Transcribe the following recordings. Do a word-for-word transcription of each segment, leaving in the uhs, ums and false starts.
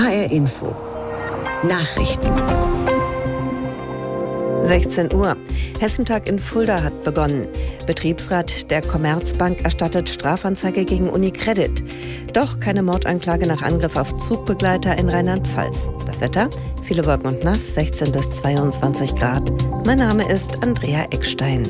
H R Info Nachrichten. sechzehn Uhr. Hessentag in Fulda hat begonnen. Betriebsrat der Commerzbank erstattet Strafanzeige gegen UniCredit. Doch keine Mordanklage nach Angriff auf Zugbegleiter in Rheinland-Pfalz. Das Wetter? Viele Wolken und nass, sechzehn bis zweiundzwanzig Grad. Mein Name ist Andrea Eckstein.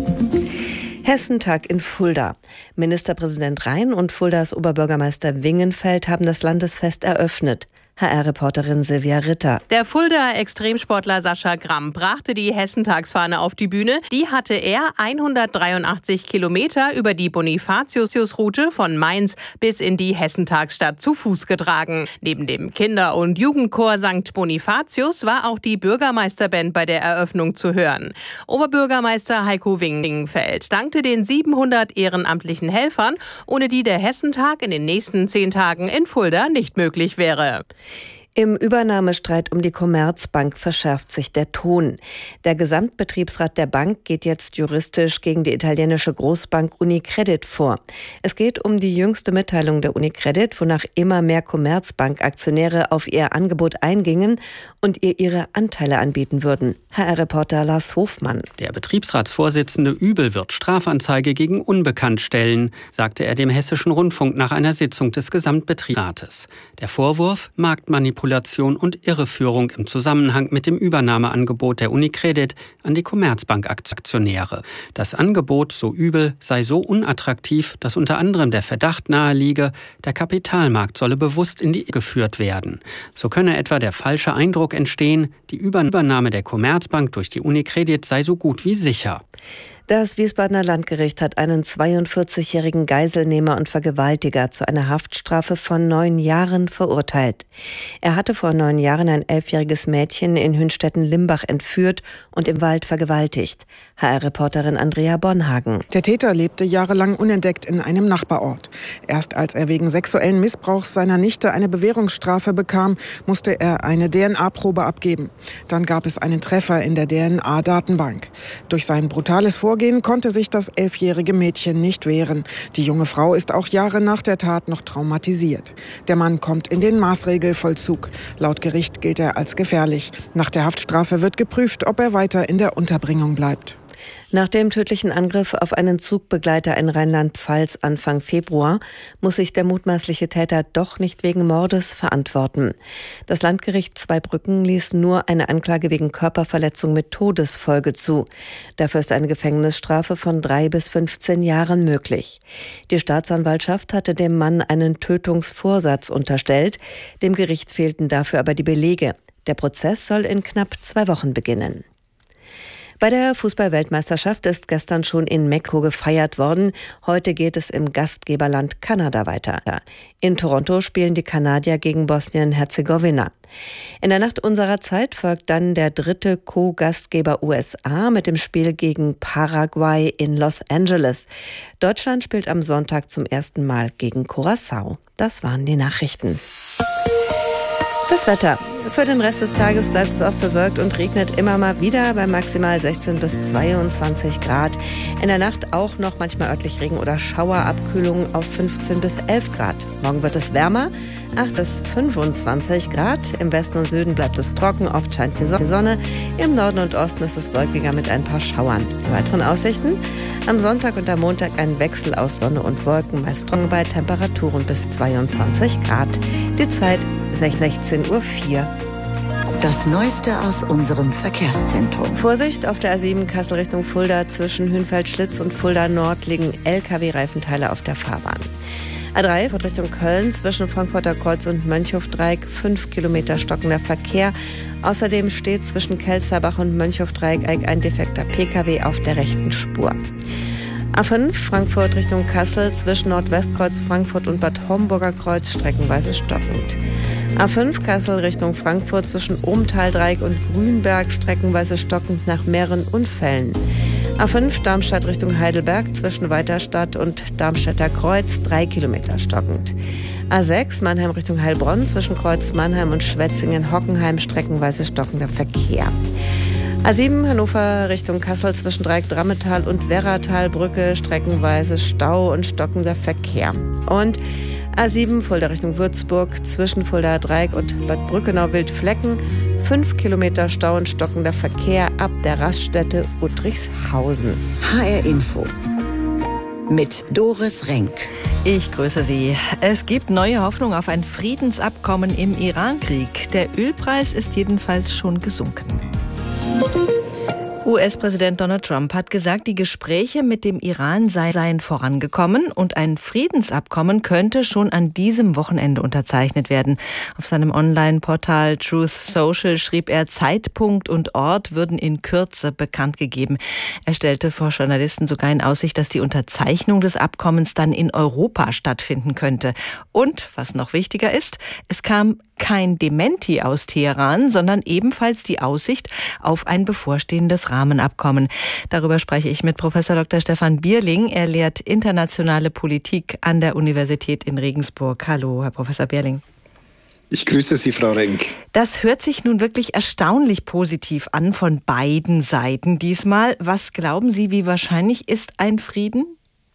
Hessentag in Fulda. Ministerpräsident Rhein und Fuldas Oberbürgermeister Wingenfeld haben das Landesfest eröffnet. H R-Reporterin Silvia Ritter. Der Fuldaer Extremsportler Sascha Gramm brachte die Hessentagsfahne auf die Bühne. Die hatte er hundertdreiundachtzig Kilometer über die Bonifatius-Route von Mainz bis in die Hessentagsstadt zu Fuß getragen. Neben dem Kinder- und Jugendchor Sankt Bonifatius war auch die Bürgermeisterband bei der Eröffnung zu hören. Oberbürgermeister Heiko Wingenfeld dankte den siebenhundert ehrenamtlichen Helfern, ohne die der Hessentag in den nächsten zehn Tagen in Fulda nicht möglich wäre. Im Übernahmestreit um die Commerzbank verschärft sich der Ton. Der Gesamtbetriebsrat der Bank geht jetzt juristisch gegen die italienische Großbank UniCredit vor. Es geht um die jüngste Mitteilung der UniCredit, wonach immer mehr Commerzbank-Aktionäre auf ihr Angebot eingingen und ihr ihre Anteile anbieten würden. H R-Reporter Lars Hofmann. Der Betriebsratsvorsitzende Übel wird Strafanzeige gegen Unbekannt stellen, sagte er dem Hessischen Rundfunk nach einer Sitzung des Gesamtbetriebsrates. Der Vorwurf: Marktmanipulation und Irreführung im Zusammenhang mit dem Übernahmeangebot der UniCredit an die Commerzbank-Aktionäre. Das Angebot, so Übel, sei so unattraktiv, dass unter anderem der Verdacht naheliege, der Kapitalmarkt solle bewusst in die Irre geführt werden. So könne etwa der falsche Eindruck entstehen, die Übernahme der Commerzbank durch die UniCredit sei so gut wie sicher. Das Wiesbadener Landgericht hat einen zweiundvierzigjährigen Geiselnehmer und Vergewaltiger zu einer Haftstrafe von neun Jahren verurteilt. Er hatte vor neun Jahren ein elfjähriges Mädchen in Hünstetten-Limbach entführt und im Wald vergewaltigt. H R-Reporterin Andrea Bonhagen. Der Täter lebte jahrelang unentdeckt in einem Nachbarort. Erst als er wegen sexuellen Missbrauchs seiner Nichte eine Bewährungsstrafe bekam, musste er eine D N A-Probe abgeben. Dann gab es einen Treffer in der D N A-Datenbank. Durch sein brutales Vorgehen konnte sich das elfjährige Mädchen nicht wehren. Die junge Frau ist auch Jahre nach der Tat noch traumatisiert. Der Mann kommt in den Maßregelvollzug. Laut Gericht gilt er als gefährlich. Nach der Haftstrafe wird geprüft, ob er weiter in der Unterbringung bleibt. Nach dem tödlichen Angriff auf einen Zugbegleiter in Rheinland-Pfalz Anfang Februar muss sich der mutmaßliche Täter doch nicht wegen Mordes verantworten. Das Landgericht Zweibrücken ließ nur eine Anklage wegen Körperverletzung mit Todesfolge zu. Dafür ist eine Gefängnisstrafe von drei bis fünfzehn Jahren möglich. Die Staatsanwaltschaft hatte dem Mann einen Tötungsvorsatz unterstellt. Dem Gericht fehlten dafür aber die Belege. Der Prozess soll in knapp zwei Wochen beginnen. Bei der Fußball-Weltmeisterschaft ist gestern schon in Mexiko gefeiert worden. Heute geht es im Gastgeberland Kanada weiter. In Toronto spielen die Kanadier gegen Bosnien-Herzegowina. In der Nacht unserer Zeit folgt dann der dritte Co-Gastgeber U S A mit dem Spiel gegen Paraguay in Los Angeles. Deutschland spielt am Sonntag zum ersten Mal gegen Curaçao. Das waren die Nachrichten. Das Wetter. Für den Rest des Tages bleibt es oft bewölkt und regnet immer mal wieder bei maximal sechzehn bis zweiundzwanzig Grad. In der Nacht auch noch manchmal örtlich Regen oder Schauerabkühlung auf fünfzehn bis elf Grad. Morgen wird es wärmer, acht bis fünfundzwanzig Grad. Im Westen und Süden bleibt es trocken, oft scheint die Sonne. Im Norden und Osten ist es wolkiger mit ein paar Schauern. Die weiteren Aussichten: am Sonntag und am Montag ein Wechsel aus Sonne und Wolken, meist trocken bei Temperaturen bis zweiundzwanzig Grad. Die Zeit sechzehn Uhr vier. Das Neueste aus unserem Verkehrszentrum. Vorsicht, auf der A sieben Kassel Richtung Fulda zwischen Hünfeld-Schlitz und Fulda Nord liegen L K W-Reifenteile auf der Fahrbahn. A drei fährt Richtung Köln zwischen Frankfurter Kreuz und Mönchhofdreieck, fünf Kilometer stockender Verkehr. Außerdem steht zwischen Kelsterbach und Mönchhofdreieck ein defekter P K W auf der rechten Spur. A fünf Frankfurt Richtung Kassel zwischen Nordwestkreuz Frankfurt und Bad Homburger Kreuz streckenweise stockend. A fünf Kassel Richtung Frankfurt zwischen Ohmtaldreieck und Grünberg streckenweise stockend nach mehreren Unfällen. A fünf Darmstadt Richtung Heidelberg zwischen Weiterstadt und Darmstädter Kreuz drei Kilometer stockend. A sechs Mannheim Richtung Heilbronn zwischen Kreuz Mannheim und Schwetzingen-Hockenheim streckenweise stockender Verkehr. A sieben Hannover Richtung Kassel zwischen Dreieck-Drammetal und Werratalbrücke streckenweise Stau und stockender Verkehr. Und A sieben Fulda Richtung Würzburg, zwischen Fuldaer Dreieck und Bad Brückenau-Wildflecken. Fünf Kilometer Stau und stockender Verkehr ab der Raststätte Uttrichshausen. H R Info mit Doris Renk. Ich grüße Sie. Es gibt neue Hoffnung auf ein Friedensabkommen im Iran-Krieg. Der Ölpreis ist jedenfalls schon gesunken. U S-Präsident Donald Trump hat gesagt, die Gespräche mit dem Iran seien vorangekommen und ein Friedensabkommen könnte schon an diesem Wochenende unterzeichnet werden. Auf seinem Online-Portal Truth Social schrieb er, Zeitpunkt und Ort würden in Kürze bekannt gegeben. Er stellte vor Journalisten sogar in Aussicht, dass die Unterzeichnung des Abkommens dann in Europa stattfinden könnte. Und, was noch wichtiger ist, es kam kein Dementi aus Teheran, sondern ebenfalls die Aussicht auf ein bevorstehendes Rahmenabkommen. Darüber spreche ich mit Professor Doktor Stefan Bierling. Er lehrt internationale Politik an der Universität in Regensburg. Hallo, Herr Professor Bierling. Ich grüße Sie, Frau Renk. Das hört sich nun wirklich erstaunlich positiv an von beiden Seiten diesmal. Was glauben Sie, wie wahrscheinlich ist ein Frieden?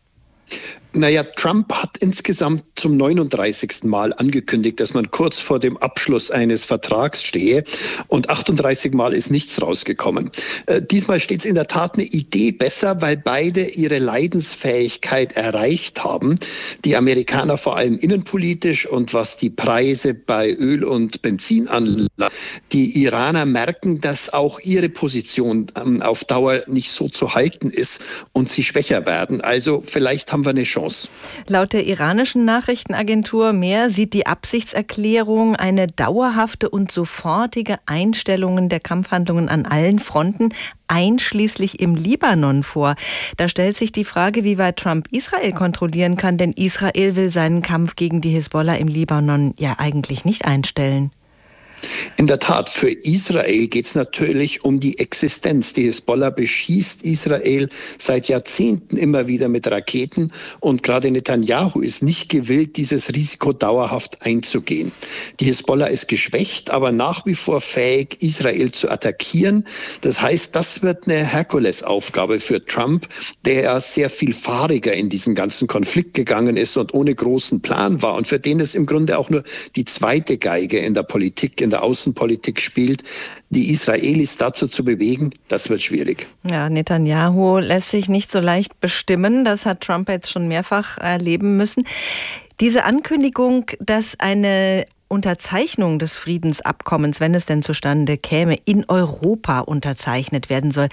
Naja, Trump hat insgesamt zum neununddreißigsten Mal angekündigt, dass man kurz vor dem Abschluss eines Vertrags stehe, und achtunddreißig Mal ist nichts rausgekommen. Äh, diesmal steht es in der Tat eine Idee besser, weil beide ihre Leidensfähigkeit erreicht haben. Die Amerikaner vor allem innenpolitisch und was die Preise bei Öl und Benzin anlangt. Die Iraner merken, dass auch ihre Position ähm, auf Dauer nicht so zu halten ist und sie schwächer werden. Also vielleicht haben wir eine Chance. Laut der iranischen Nachrichtenagentur Mehr sieht die Absichtserklärung eine dauerhafte und sofortige Einstellung der Kampfhandlungen an allen Fronten, einschließlich im Libanon, vor. Da stellt sich die Frage, wie weit Trump Israel kontrollieren kann, denn Israel will seinen Kampf gegen die Hisbollah im Libanon ja eigentlich nicht einstellen. In der Tat, für Israel geht es natürlich um die Existenz. Die Hisbollah beschießt Israel seit Jahrzehnten immer wieder mit Raketen, und gerade Netanyahu ist nicht gewillt, dieses Risiko dauerhaft einzugehen. Die Hisbollah ist geschwächt, aber nach wie vor fähig, Israel zu attackieren. Das heißt, das wird eine Herkulesaufgabe für Trump, der ja sehr viel fahriger in diesen ganzen Konflikt gegangen ist und ohne großen Plan war und für den es im Grunde auch nur die zweite Geige in der Politik, in der Außenpolitik spielt. Die Israelis dazu zu bewegen, das wird schwierig. Ja, Netanyahu lässt sich nicht so leicht bestimmen. Das hat Trump jetzt schon mehrfach erleben müssen. Diese Ankündigung, dass eine Unterzeichnung des Friedensabkommens, wenn es denn zustande käme, in Europa unterzeichnet werden soll.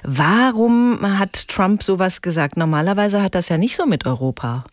Warum hat Trump sowas gesagt? Normalerweise hat das ja nicht so mit Europa.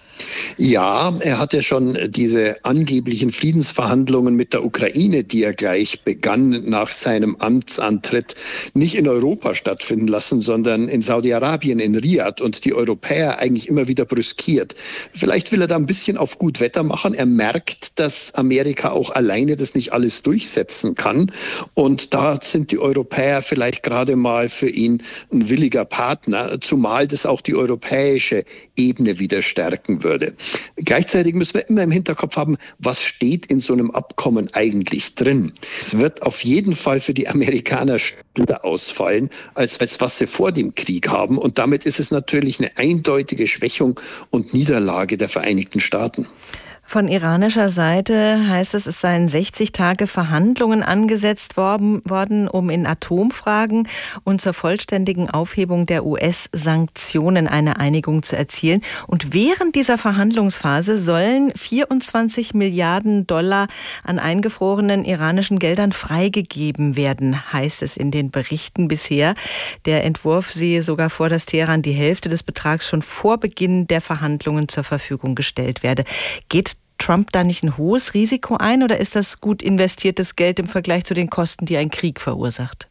Ja, er hat ja schon diese angeblichen Friedensverhandlungen mit der Ukraine, die er gleich begann nach seinem Amtsantritt, nicht in Europa stattfinden lassen, sondern in Saudi-Arabien, in Riyadh, und die Europäer eigentlich immer wieder brüskiert. Vielleicht will er da ein bisschen auf gut Wetter machen. Er merkt, dass Amerika auch alleine das nicht alles durchsetzen kann, und da sind die Europäer vielleicht gerade mal für ihn ein williger Partner, zumal das auch die europäische Ebene wieder stärken würde. Gleichzeitig müssen wir immer im Hinterkopf haben, was steht in so einem Abkommen eigentlich drin. Es wird auf jeden Fall für die Amerikaner schneller ausfallen, als, als was sie vor dem Krieg haben. Und damit ist es natürlich eine eindeutige Schwächung und Niederlage der Vereinigten Staaten. Von iranischer Seite heißt es, es seien sechzig Tage Verhandlungen angesetzt worden, worden, um in Atomfragen und zur vollständigen Aufhebung der U S-Sanktionen eine Einigung zu erzielen. Und während dieser Verhandlungsphase sollen vierundzwanzig Milliarden Dollar an eingefrorenen iranischen Geldern freigegeben werden, heißt es in den Berichten bisher. Der Entwurf sehe sogar vor, dass Teheran die Hälfte des Betrags schon vor Beginn der Verhandlungen zur Verfügung gestellt werde. Geht Trump da nicht ein hohes Risiko ein, oder ist das gut investiertes Geld im Vergleich zu den Kosten, die ein Krieg verursacht?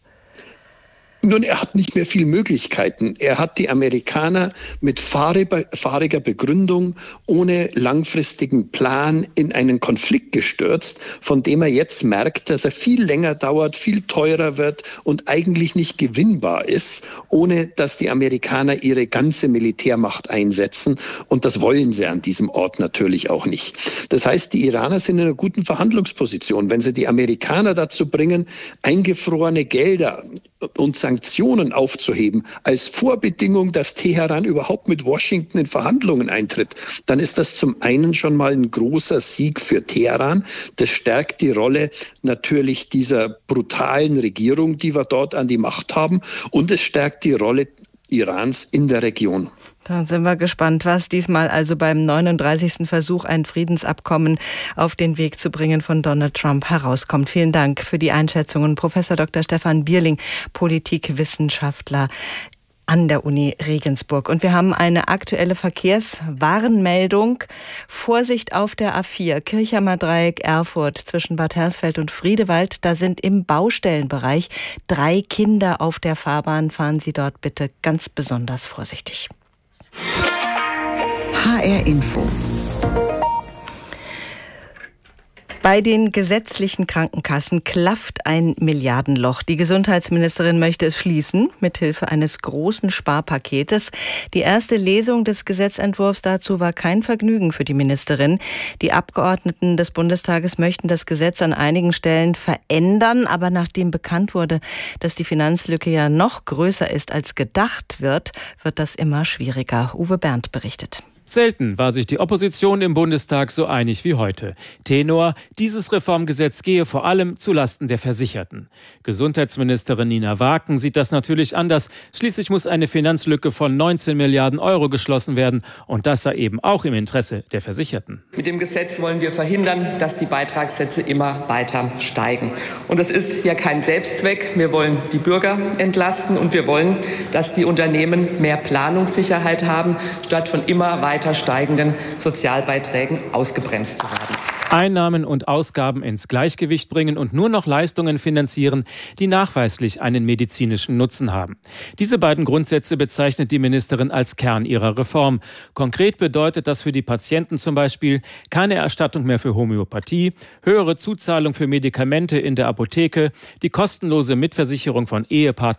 Nun, er hat nicht mehr viele Möglichkeiten. Er hat die Amerikaner mit fahriger Begründung, ohne langfristigen Plan in einen Konflikt gestürzt, von dem er jetzt merkt, dass er viel länger dauert, viel teurer wird und eigentlich nicht gewinnbar ist, ohne dass die Amerikaner ihre ganze Militärmacht einsetzen. Und das wollen sie an diesem Ort natürlich auch nicht. Das heißt, die Iraner sind in einer guten Verhandlungsposition. Wenn sie die Amerikaner dazu bringen, eingefrorene Gelder und Sanktionen aufzuheben, als Vorbedingung, dass Teheran überhaupt mit Washington in Verhandlungen eintritt, dann ist das zum einen schon mal ein großer Sieg für Teheran. Das stärkt die Rolle natürlich dieser brutalen Regierung, die wir dort an die Macht haben, und es stärkt die Rolle Irans in der Region. Dann sind wir gespannt, was diesmal also beim neununddreißigsten Versuch, ein Friedensabkommen auf den Weg zu bringen, von Donald Trump herauskommt. Vielen Dank für die Einschätzungen, Professor Doktor Stefan Bierling, Politikwissenschaftler an der Uni Regensburg. Und wir haben eine aktuelle Verkehrswarnmeldung. Vorsicht auf der A vier, Kirchheimer Dreieck, Erfurt, zwischen Bad Hersfeld und Friedewald. Da sind im Baustellenbereich drei Kinder auf der Fahrbahn. Fahren Sie dort bitte ganz besonders vorsichtig. H R Info. Bei den gesetzlichen Krankenkassen klafft ein Milliardenloch. Die Gesundheitsministerin möchte es schließen, mithilfe eines großen Sparpaketes. Die erste Lesung des Gesetzentwurfs dazu war kein Vergnügen für die Ministerin. Die Abgeordneten des Bundestages möchten das Gesetz an einigen Stellen verändern. Aber nachdem bekannt wurde, dass die Finanzlücke ja noch größer ist als gedacht wird, wird das immer schwieriger. Uwe Berndt berichtet. Selten war sich die Opposition im Bundestag so einig wie heute. Tenor: Dieses Reformgesetz gehe vor allem zulasten der Versicherten. Gesundheitsministerin Nina Waken sieht das natürlich anders. Schließlich muss eine Finanzlücke von neunzehn Milliarden Euro geschlossen werden. Und das sei eben auch im Interesse der Versicherten. Mit dem Gesetz wollen wir verhindern, dass die Beitragssätze immer weiter steigen. Und es ist ja kein Selbstzweck. Wir wollen die Bürger entlasten und wir wollen, dass die Unternehmen mehr Planungssicherheit haben, statt von immer weiter weiter steigenden Sozialbeiträgen ausgebremst zu werden. Einnahmen und Ausgaben ins Gleichgewicht bringen und nur noch Leistungen finanzieren, die nachweislich einen medizinischen Nutzen haben. Diese beiden Grundsätze bezeichnet die Ministerin als Kern ihrer Reform. Konkret bedeutet das für die Patienten zum Beispiel keine Erstattung mehr für Homöopathie, höhere Zuzahlung für Medikamente in der Apotheke, die kostenlose Mitversicherung von Ehepaar